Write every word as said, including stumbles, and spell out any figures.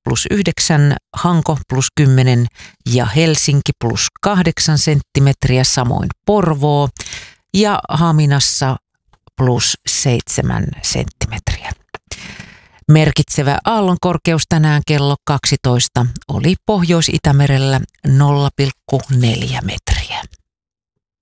plus yhdeksän, Hanko plus kymmenen ja Helsinki plus kahdeksan senttimetriä, samoin Porvoo ja Haminassa plus seitsemän senttimetriä. Merkitsevä aallonkorkeus tänään kello kaksitoista oli Pohjois-Itämerellä nolla pilkku neljä metriä.